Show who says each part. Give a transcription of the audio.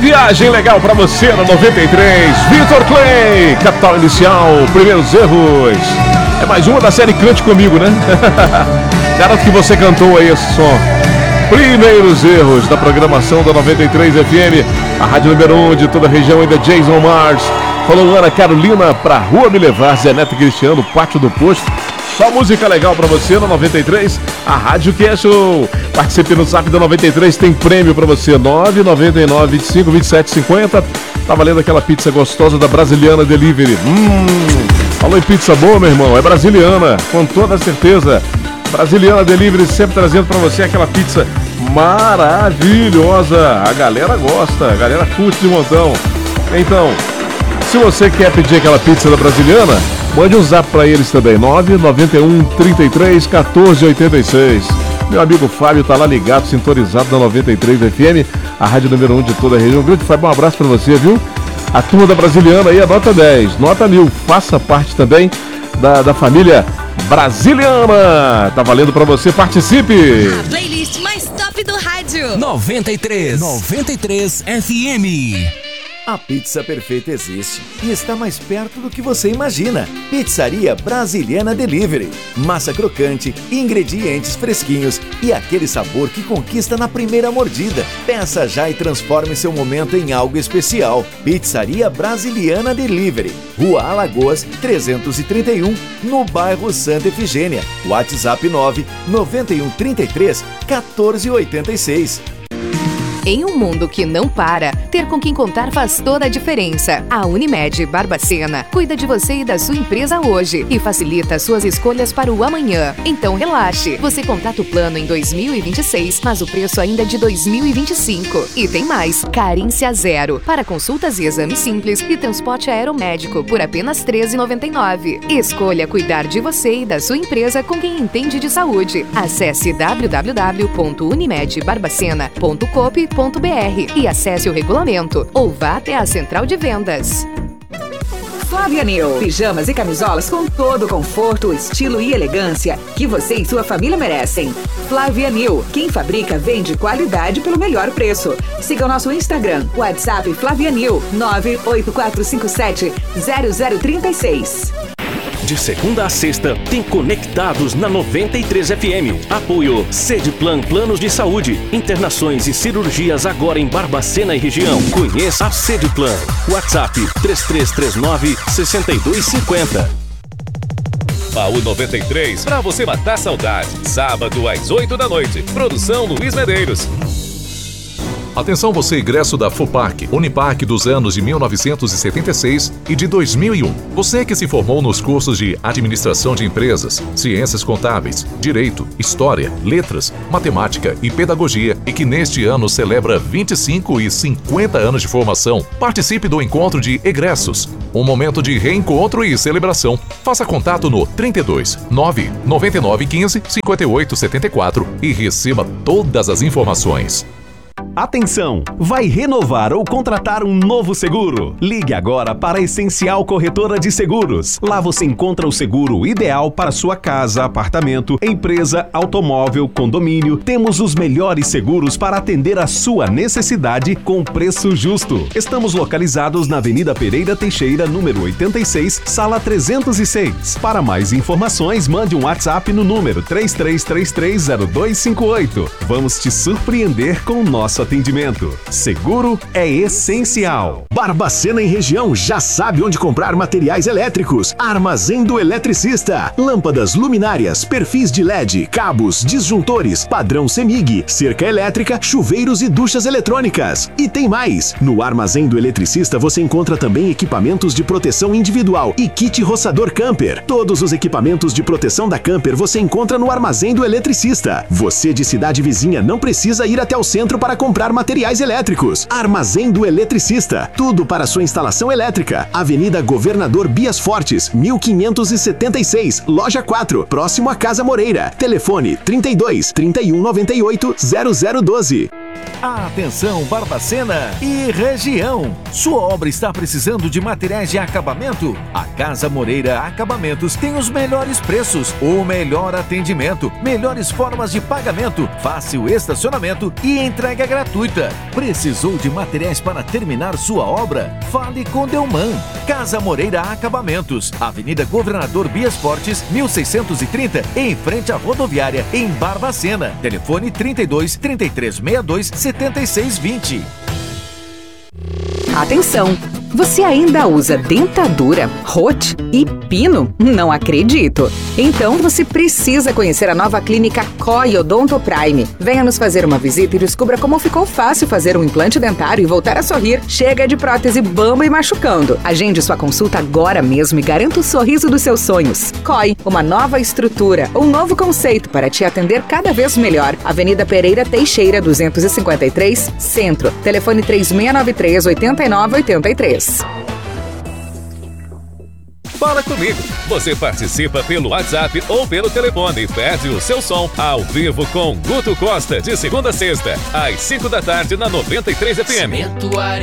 Speaker 1: Viagem legal pra você na 93. Vitor Clay, Capital Inicial, Primeiros Erros. É mais uma da série Cante Comigo, né? Garanto que você cantou aí esse som. Primeiros Erros da programação da 93 FM, a rádio número 1 de toda a região, ainda Jason Mars. Falou Ana Carolina, pra rua me levar, Zé Neto Cristiano, Pátio do Posto. Só música legal pra você na 93, a Rádio que é show. Participe no Zap da 93, tem prêmio pra você, 999 25 27 50. Tá valendo aquela pizza gostosa da Brasiliana Delivery. Falou em pizza boa, meu irmão, é brasiliana, com toda certeza. Brasiliana Delivery sempre trazendo pra você aquela pizza maravilhosa. A galera gosta, a galera curte de montão. Então, se você quer pedir aquela pizza da Brasiliana, mande um zap pra eles também, 991 33 14 86. Meu amigo Fábio tá lá ligado, sintonizado na 93 FM, a rádio número 1 de toda a região. Grande Fábio, um abraço pra você, viu? A turma da Brasiliana aí é nota 10, nota 1000. Faça parte também da família Brasiliana. Tá valendo pra você, participe!
Speaker 2: A playlist mais top do rádio.
Speaker 3: 93 FM.
Speaker 4: A pizza perfeita existe e está mais perto do que você imagina. Pizzaria Brasiliana Delivery. Massa crocante, ingredientes fresquinhos e aquele sabor que conquista na primeira mordida. Peça já e transforme seu momento em algo especial. Pizzaria Brasiliana Delivery. Rua Alagoas, 331, no bairro Santa Efigênia. WhatsApp 9 91 33 14 86.
Speaker 5: Em um mundo que não para, ter com quem contar faz toda a diferença. A Unimed Barbacena cuida de você e da sua empresa hoje e facilita suas escolhas para o amanhã. Então relaxe, você contrata o plano em 2026, mas o preço ainda é de 2025. E tem mais, carência zero, para consultas e exames simples e transporte aeromédico por apenas R$ 13,99. Escolha cuidar de você e da sua empresa com quem entende de saúde. Acesse www.unimedbarbacena.coop.br e acesse o regulamento ou vá até a central de vendas.
Speaker 6: Flávia New, pijamas e camisolas com todo o conforto, estilo e elegância que você e sua família merecem. Flávia New, quem fabrica vende qualidade pelo melhor preço. Siga o nosso Instagram, WhatsApp Flávia New 98457 0036.
Speaker 3: De segunda a sexta, tem Conectados na 93 FM. Apoio Cedplan Planos de Saúde. Internações e cirurgias agora em Barbacena e região. Conheça a Cedplan. WhatsApp 3339-6250.
Speaker 7: Baú 93, pra você matar saudade. Sábado às 8 da noite. Produção Luiz Medeiros.
Speaker 8: Atenção você, egresso da FUPAC, Unipac dos anos de 1976 e de 2001. Você que se formou nos cursos de Administração de Empresas, Ciências Contábeis, Direito, História, Letras, Matemática e Pedagogia e que neste ano celebra 25 e 50 anos de formação, participe do encontro de egressos. Um momento de reencontro e celebração. Faça contato no 32 999 15 58 74 e receba todas as informações.
Speaker 9: Atenção! Vai renovar ou contratar um novo seguro? Ligue agora para a Essencial Corretora de Seguros. Lá você encontra o seguro ideal para sua casa, apartamento, empresa, automóvel, condomínio. Temos os melhores seguros para atender a sua necessidade com preço justo. Estamos localizados na Avenida Pereira Teixeira, número 86, sala 306. Para mais informações, mande um WhatsApp no número 33330258. Vamos te surpreender com o nosso atendimento. Seguro é essencial.
Speaker 10: Barbacena e região já sabe onde comprar materiais elétricos. Armazém do Eletricista. Lâmpadas, luminárias, perfis de LED, cabos, disjuntores, padrão CEMIG, cerca elétrica, chuveiros e duchas eletrônicas. E tem mais! No Armazém do Eletricista você encontra também equipamentos de proteção individual e kit roçador camper. Todos os equipamentos de proteção da camper você encontra no Armazém do Eletricista. Você de cidade vizinha não precisa ir até o centro para comprar materiais elétricos. Armazém do Eletricista. Tudo para sua instalação elétrica. Avenida Governador Bias Fortes, 1576, Loja 4, próximo à Casa Moreira. Telefone 32 31 98 0012.
Speaker 4: Atenção Barbacena e região. Sua obra está precisando de materiais de acabamento? A Casa Moreira Acabamentos tem os melhores preços, o melhor atendimento, melhores formas de pagamento, fácil estacionamento e entrega gratuita. Precisou de materiais para terminar sua obra? Fale com Delman. Casa Moreira Acabamentos, Avenida Governador Bias Fortes, 1630, em frente à rodoviária, em Barbacena. Telefone 32 3362 7620.
Speaker 6: Atenção! Você ainda usa dentadura, rote e pino? Não acredito! Então você precisa conhecer a nova clínica COI Odonto Prime. Venha nos fazer uma visita e descubra como ficou fácil fazer um implante dentário e voltar a sorrir. Chega de prótese bamba e machucando. Agende sua consulta agora mesmo e garanta o sorriso dos seus sonhos. COI, uma nova estrutura, um novo conceito para te atender cada vez melhor. Avenida Pereira Teixeira, 253, Centro. Telefone 3693-8983.
Speaker 7: Fala comigo. Você participa pelo WhatsApp ou pelo telefone e pede o seu som ao vivo com Guto Costa, de segunda a sexta, às 5 da tarde na 93 FM.